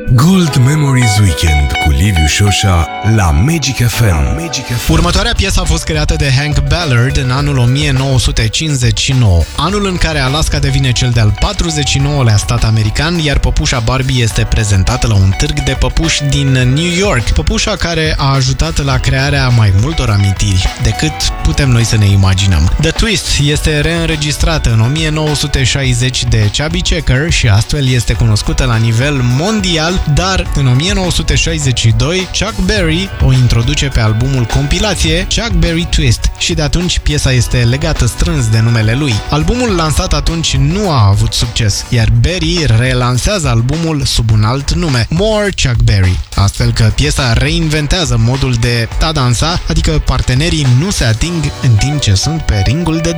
Gold Memories Weekend cu Liviu Șoșa la Magic FM. Următoarea piesă a fost creată de Hank Ballard în anul 1959, anul în care Alaska devine cel de-al 49-lea stat american, iar păpușa Barbie este prezentată la un târg de păpuși din New York, păpușa care a ajutat la crearea mai multor amintiri decât putem noi să ne imaginăm. The Twist este reînregistrată în 1960 de Chubby Checker și astfel este cunoscută la nivel mondial, dar în 1962 Chuck Berry o introduce pe albumul compilație Chuck Berry Twist și de atunci piesa este legată strâns de numele lui. Albumul lansat atunci nu a avut succes, iar Berry relansează albumul sub un alt nume, More Chuck Berry, astfel că piesa reinventează modul de a dansa, adică partenerii nu se ating în timp ce sunt pe ringul de dans.